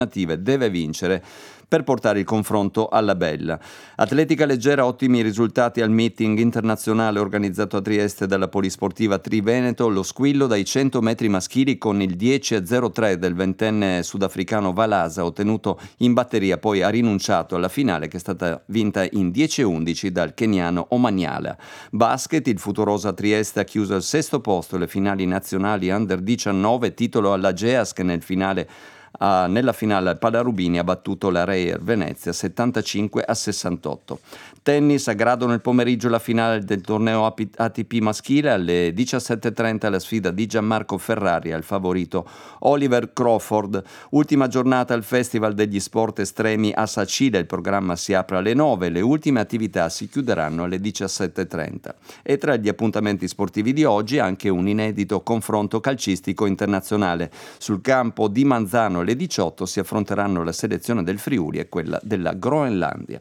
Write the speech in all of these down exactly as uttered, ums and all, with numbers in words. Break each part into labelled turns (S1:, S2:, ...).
S1: deve vincere per portare il confronto alla bella. Atletica leggera, ottimi risultati al meeting internazionale organizzato a Trieste dalla Polisportiva Triveneto, lo squillo dai cento metri maschili con il dieci a zero tre del ventenne sudafricano Valasa, ottenuto in batteria, poi ha rinunciato alla finale che è stata vinta in dieci a undici dal keniano Omanyala. Basket, il Futurosa Trieste ha chiuso al sesto posto le finali nazionali under diciannove, titolo alla Geas che nel finale Uh, nella finale Palarubini ha battuto la Reyer Venezia settantacinque a sessantotto. Tennis, a Grado nel pomeriggio la finale del torneo A T P maschile, alle diciassette e trenta la sfida di Gianmarco Ferrari al favorito Oliver Crawford. Ultima giornata al Festival degli Sport Estremi a Sacile, il programma si apre alle nove, le ultime attività si chiuderanno alle diciassette e trenta. E tra gli appuntamenti sportivi di oggi anche un inedito confronto calcistico internazionale. Sul campo di Manzano alle diciotto si affronteranno la selezione del Friuli e quella della Groenlandia.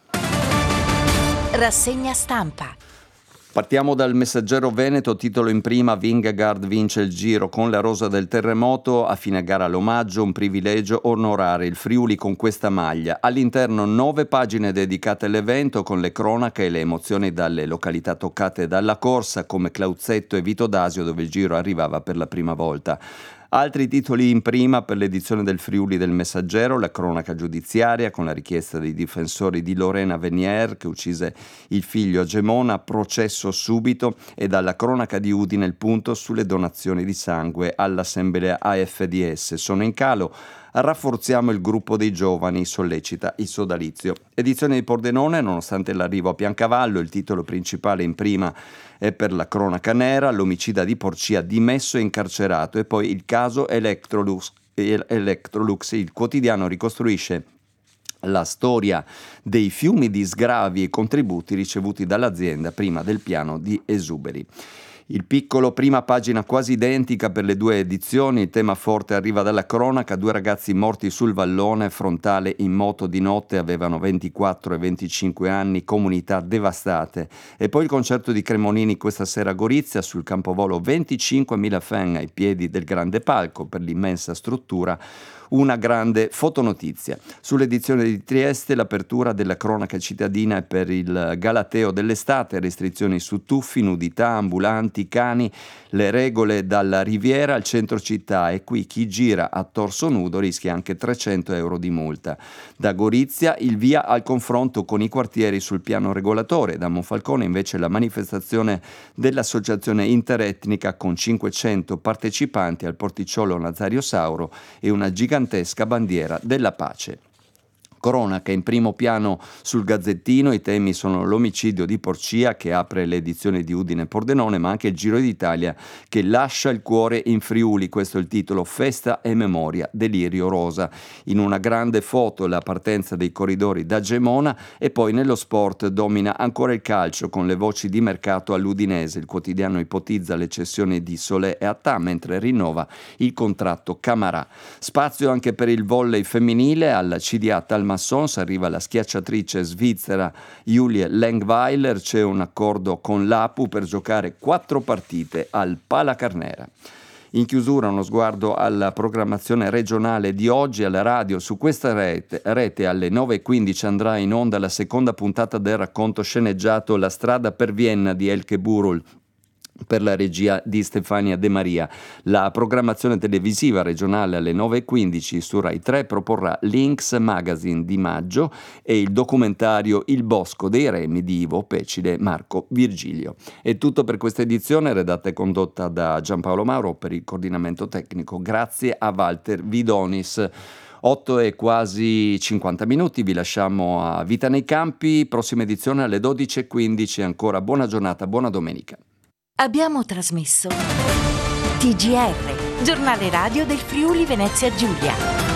S2: Rassegna stampa.
S1: Partiamo dal Messaggero Veneto, titolo in prima: Vingegaard vince il Giro con la rosa del terremoto, a fine gara l'omaggio, un privilegio onorare il Friuli con questa maglia. All'interno nove pagine dedicate all'evento con le cronache e le emozioni dalle località toccate dalla corsa come Clauzetto e Vito d'Asio, dove il Giro arrivava per la prima volta. Altri titoli in prima per l'edizione del Friuli del Messaggero: la cronaca giudiziaria con la richiesta dei difensori di Lorena Venier che uccise il figlio a Gemona, processo subito, e dalla cronaca di Udine il punto sulle donazioni di sangue all'assemblea A F D S. Sono in calo. Rafforziamo il gruppo dei giovani, sollecita il sodalizio. Edizione di Pordenone, nonostante l'arrivo a Piancavallo, il titolo principale in prima è per la cronaca nera: l'omicida di Porcia dimesso e incarcerato, e poi il caso Electrolux. Electrolux. Il quotidiano ricostruisce la storia dei fiumi di sgravi e contributi ricevuti dall'azienda prima del piano di esuberi. Il Piccolo, prima pagina quasi identica per le due edizioni, il tema forte arriva dalla cronaca: due ragazzi morti sul vallone frontale in moto di notte, avevano ventiquattro e venticinque anni, comunità devastate. E poi il concerto di Cremonini questa sera a Gorizia, sul campovolo venticinquemila fan ai piedi del grande palco, per l'immensa struttura una grande fotonotizia. Sull'edizione di Trieste l'apertura della cronaca cittadina è per il Galateo dell'estate: restrizioni su tuffi, nudità, ambulanti, cani, le regole dalla Riviera al centro città, e qui chi gira a torso nudo rischia anche trecento euro di multa. Da Gorizia il via al confronto con i quartieri sul piano regolatore. Da Monfalcone invece la manifestazione dell'associazione interetnica con cinquecento partecipanti al porticciolo Nazario Sauro e una gigantesca bandiera della pace. Cronaca in primo piano sul Gazzettino, i temi sono l'omicidio di Porcia che apre le edizioni di Udine e Pordenone, ma anche il Giro d'Italia che lascia il cuore in Friuli, questo è il titolo: festa e memoria, delirio rosa. In una grande foto la partenza dei corridori da Gemona, e poi nello sport domina ancora il calcio con le voci di mercato all'Udinese. Il quotidiano ipotizza le cessioni di Solé e Attà mentre rinnova il contratto Camarà. Spazio anche per il volley femminile, alla C D A Talmassons arriva la schiacciatrice svizzera Julie Lengweiler, c'è un accordo con l'A P U per giocare quattro partite al Palacarnera. In chiusura uno sguardo alla programmazione regionale di oggi alla radio. Su questa rete, rete alle nove e quindici andrà in onda la seconda puntata del racconto sceneggiato La strada per Vienna di Elke Burul, per la regia di Stefania De Maria. La programmazione televisiva regionale alle nove e quindici su Rai tre proporrà Lynx Magazine di maggio e il documentario Il Bosco dei Remi di Ivo Pecile e Marco Virgilio. È tutto per questa edizione, redatta e condotta da Giampaolo Mauro. Per il coordinamento tecnico grazie a Walter Vidonis. otto e quasi cinquanta minuti, vi lasciamo a Vita nei Campi, prossima edizione alle dodici e quindici. Ancora buona giornata, buona domenica.
S2: Abbiamo trasmesso T G R, giornale radio del Friuli Venezia Giulia.